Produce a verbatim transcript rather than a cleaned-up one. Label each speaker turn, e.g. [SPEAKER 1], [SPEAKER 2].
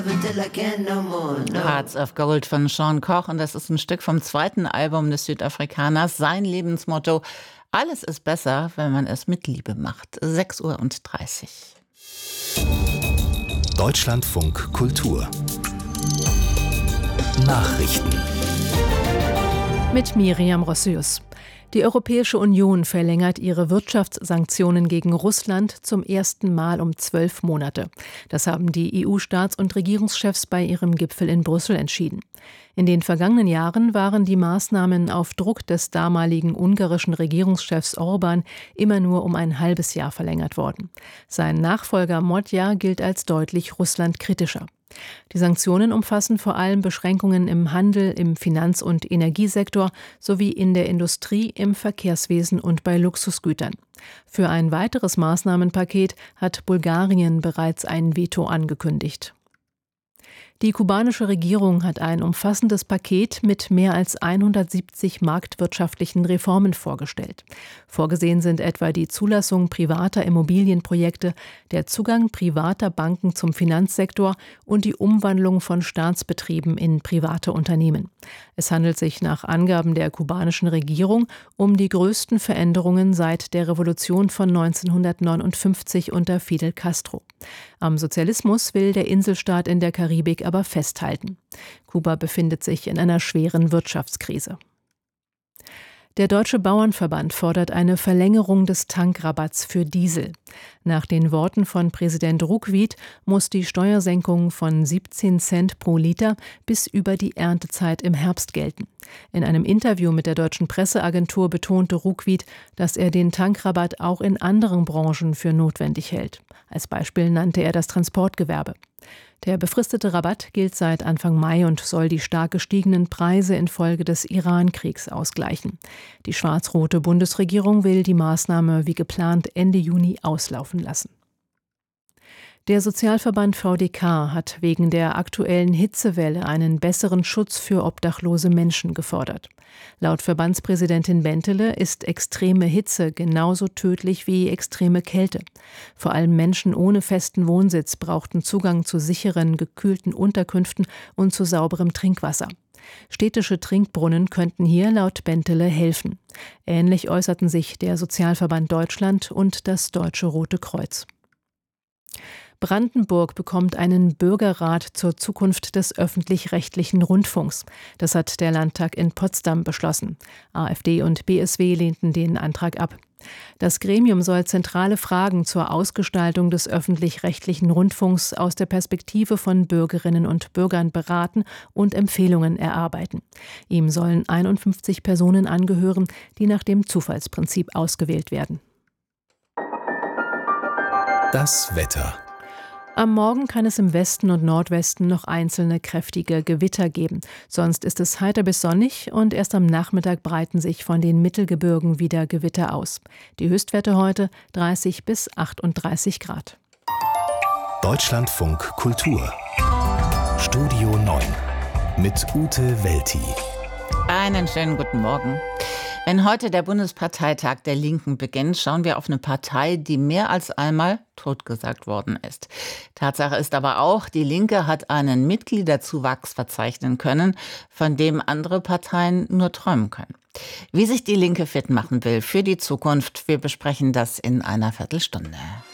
[SPEAKER 1] Hearts of Gold von Sean Koch, und das ist ein Stück vom zweiten Album des Südafrikaners. Sein Lebensmotto: Alles ist besser, wenn man es mit Liebe macht. sechs Uhr dreißig.
[SPEAKER 2] Deutschlandfunk Kultur Nachrichten
[SPEAKER 3] mit Miriam Rossius. Die Europäische Union verlängert ihre Wirtschaftssanktionen gegen Russland zum ersten Mal um zwölf Monate. Das haben die E U-Staats- und Regierungschefs bei ihrem Gipfel in Brüssel entschieden. In den vergangenen Jahren waren die Maßnahmen auf Druck des damaligen ungarischen Regierungschefs Orbán immer nur um ein halbes Jahr verlängert worden. Sein Nachfolger Modja gilt als deutlich russlandkritischer. Die Sanktionen umfassen vor allem Beschränkungen im Handel, im Finanz- und Energiesektor sowie in der Industrie, im Verkehrswesen und bei Luxusgütern. Für ein weiteres Maßnahmenpaket hat Bulgarien bereits ein Veto angekündigt. Die kubanische Regierung hat ein umfassendes Paket mit mehr als hundertsiebzig marktwirtschaftlichen Reformen vorgestellt. Vorgesehen sind etwa die Zulassung privater Immobilienprojekte, der Zugang privater Banken zum Finanzsektor und die Umwandlung von Staatsbetrieben in private Unternehmen. Es handelt sich nach Angaben der kubanischen Regierung um die größten Veränderungen seit der Revolution von neunzehnhundertneunundfünfzig unter Fidel Castro. Am Sozialismus will der Inselstaat in der Karibik aber festhalten. Kuba befindet sich in einer schweren Wirtschaftskrise. Der Deutsche Bauernverband fordert eine Verlängerung des Tankrabatts für Diesel. Nach den Worten von Präsident Ruckwied muss die Steuersenkung von siebzehn Cent pro Liter bis über die Erntezeit im Herbst gelten. In einem Interview mit der deutschen Presseagentur betonte Ruckwied, dass er den Tankrabatt auch in anderen Branchen für notwendig hält. Als Beispiel nannte er das Transportgewerbe. Der befristete Rabatt gilt seit Anfang Mai und soll die stark gestiegenen Preise infolge des Iran-Kriegs ausgleichen. Die schwarz-rote Bundesregierung will die Maßnahme wie geplant Ende Juni auslaufen lassen. Der Sozialverband V D K hat wegen der aktuellen Hitzewelle einen besseren Schutz für obdachlose Menschen gefordert. Laut Verbandspräsidentin Bentele ist extreme Hitze genauso tödlich wie extreme Kälte. Vor allem Menschen ohne festen Wohnsitz brauchten Zugang zu sicheren, gekühlten Unterkünften und zu sauberem Trinkwasser. Städtische Trinkbrunnen könnten hier laut Bentele helfen. Ähnlich äußerten sich der Sozialverband Deutschland und das Deutsche Rote Kreuz. Brandenburg bekommt einen Bürgerrat zur Zukunft des öffentlich-rechtlichen Rundfunks. Das hat der Landtag in Potsdam beschlossen. AfD und B S W lehnten den Antrag ab. Das Gremium soll zentrale Fragen zur Ausgestaltung des öffentlich-rechtlichen Rundfunks aus der Perspektive von Bürgerinnen und Bürgern beraten und Empfehlungen erarbeiten. Ihm sollen einundfünfzig Personen angehören, die nach dem Zufallsprinzip ausgewählt werden.
[SPEAKER 2] Das Wetter.
[SPEAKER 3] Am Morgen kann es im Westen und Nordwesten noch einzelne kräftige Gewitter geben. Sonst ist es heiter bis sonnig und erst am Nachmittag breiten sich von den Mittelgebirgen wieder Gewitter aus. Die Höchstwerte heute dreißig bis achtunddreißig Grad.
[SPEAKER 2] Deutschlandfunk Kultur Studio neun mit Ute Welti.
[SPEAKER 1] Einen schönen guten Morgen. Wenn heute der Bundesparteitag der Linken beginnt, schauen wir auf eine Partei, die mehr als einmal totgesagt worden ist. Tatsache ist aber auch, die Linke hat einen Mitgliederzuwachs verzeichnen können, von dem andere Parteien nur träumen können. Wie sich die Linke fit machen will für die Zukunft, wir besprechen das in einer Viertelstunde.